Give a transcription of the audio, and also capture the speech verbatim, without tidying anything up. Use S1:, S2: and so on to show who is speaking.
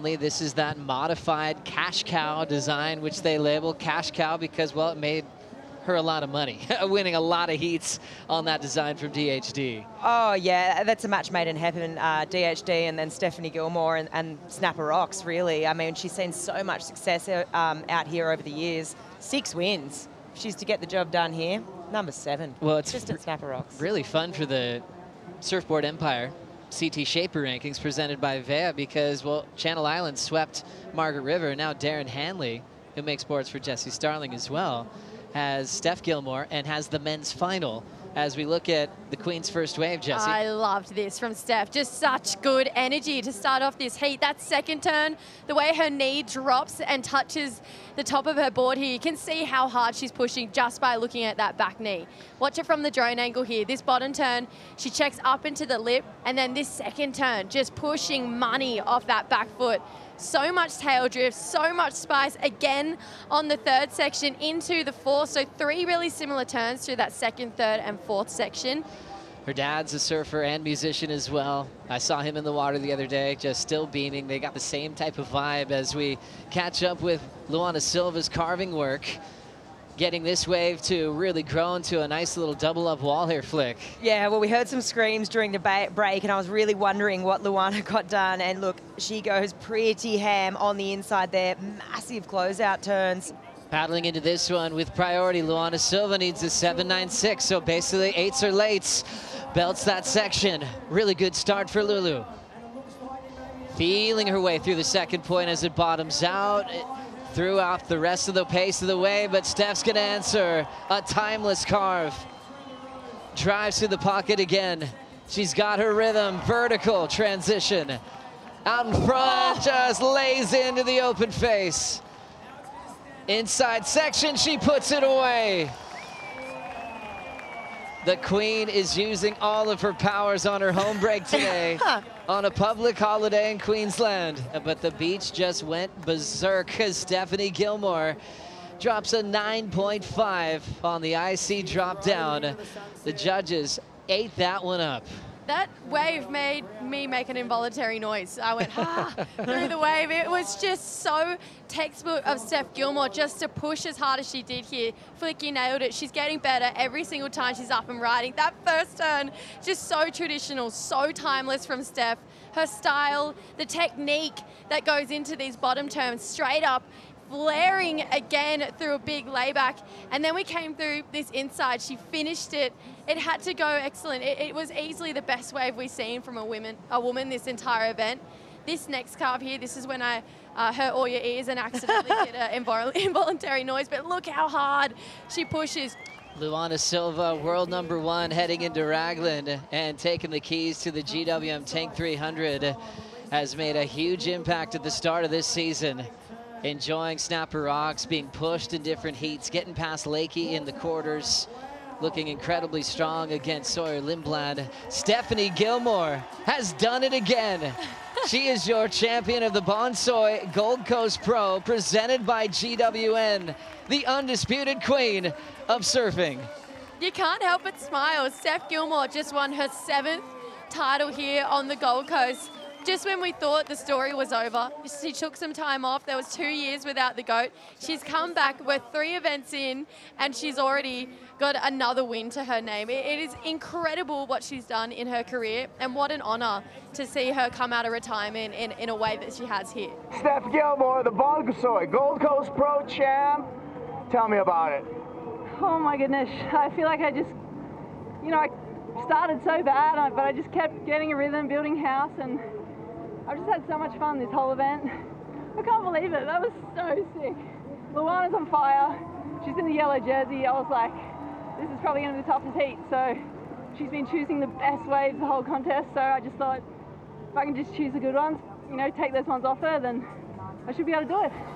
S1: Hanley. This is that modified cash cow design, which they label cash cow because, well, it made her a lot of money, winning a lot of heats on that design from D H D.
S2: Oh, yeah, that's a match made in heaven. Uh, D H D and then Stephanie Gilmore and, and Snapper Rocks, really. I mean, she's seen so much success um, out here over the years. Six wins. She's to get the job done here. Number seven.
S1: Well, it's
S2: just at Snapper Rocks.
S1: Really fun for the Surfboard Empire C T Shaper rankings presented by Vea because, well, Channel Islands swept Margaret River. Now Darren Hanley, who makes boards for Jesse Starling as well, has Steph Gilmore and has the men's final as we look at the Queen's first wave, Jesse.
S3: I loved this from Steph. Just such good energy to start off this heat. That second turn, the way her knee drops and touches the top of her board here, you can see how hard she's pushing just by looking at that back knee. Watch it from the drone angle here. This bottom turn, she checks up into the lip, and then this second turn, just pushing money off that back foot. So much tail drift, so much spice again on the third section into the fourth. So three really similar turns through that second, third, and fourth section.
S1: Her dad's a surfer and musician as well. I saw him in the water the other day, just still beaming. They got the same type of vibe as we catch up with Luana Silva's carving work, getting this wave to really grow into a nice little double up wall here flick.
S2: Yeah, well, we heard some screams during the ba break, and I was really wondering what Luana got done. And look, she goes pretty ham on the inside there. Massive closeout turns.
S1: Paddling into this one with priority, Luana Silva needs a seven nine six, so basically eights or lates. Belts that section. Really good start for Lulu. Feeling her way through the second point as it bottoms out. It threw off the rest of the pace of the wave, but Steph's gonna answer a timeless carve. Drives through the pocket again. She's got her rhythm, vertical transition. Out in front, just lays into the open face. Inside section, she puts it away. The Queen is using all of her powers on her home break today on a public holiday in Queensland. But the beach just went berserk as Stephanie Gilmore drops a nine point five on the I C drop down. The judges ate that one up.
S3: That wave made me make an involuntary noise. I went, ah, through the wave. It was just so textbook of Steph Gilmore just to push as hard as she did here. Flicky nailed it. She's getting better every single time she's up and riding. That first turn, just so traditional, so timeless from Steph. Her style, the technique that goes into these bottom turns, straight up, flaring again through a big layback. And then we came through this inside. She finished it. It had to go excellent. It, it was easily the best wave we've seen from a woman, a woman this entire event. This next carve here, this is when I uh, hurt all your ears and accidentally did an invol involuntary noise, but look how hard she pushes.
S1: Luana Silva, world number one, heading into Raglan and taking the keys to the G W M Tank three hundred, has made a huge impact at the start of this season. Enjoying Snapper Rocks, being pushed in different heats, getting past Lakey in the quarters, looking incredibly strong against Sawyer Lindblad. Stephanie Gilmore has done it again. She is your champion of the Bonsoy Gold Coast Pro, presented by G W N, the undisputed queen of surfing.
S3: You can't help but smile. Steph Gilmore just won her seventh title here on the Gold Coast. Just when we thought the story was over, she took some time off. There was two years without the GOAT. She's come back. We're three events in, and she's already got another win to her name. It, it is incredible what she's done in her career, and what an honor to see her come out of retirement in, in a way that she has here.
S4: Steph Gilmore, the Bonsoy Gold Coast Pro Champ. Tell me about it.
S5: Oh my goodness, I feel like I just, you know, I started so bad, but I just kept getting a rhythm, building house, and I've just had so much fun this whole event. I can't believe it. That was so sick. Luana's on fire. She's in the yellow jersey. I was like, this is probably going to be the toughest heat. So she's been choosing the best waves the whole contest. So I just thought, if I can just choose the good ones, you know, take those ones off her, then I should be able to do it.